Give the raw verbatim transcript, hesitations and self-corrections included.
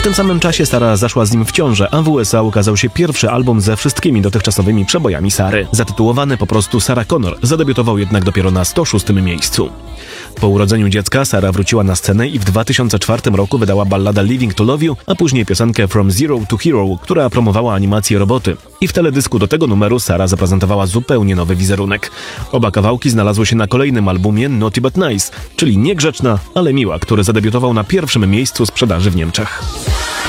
W tym samym czasie Sara zaszła z nim w ciążę, a w U S A ukazał się pierwszy album ze wszystkimi dotychczasowymi przebojami Sary. Zatytułowany po prostu Sarah Connor, zadebiutował jednak dopiero na sto szóstym miejscu. Po urodzeniu dziecka Sara wróciła na scenę i w dwa tysiące czwartym roku wydała balladę Living to Love You, a później piosenkę From Zero to Hero, która promowała animację roboty. I w teledysku do tego numeru Sara zaprezentowała zupełnie nowy wizerunek. Oba kawałki znalazły się na kolejnym albumie Naughty But Nice, czyli niegrzeczna, ale miła, który zadebiutował na pierwszym miejscu sprzedaży w Niemczech.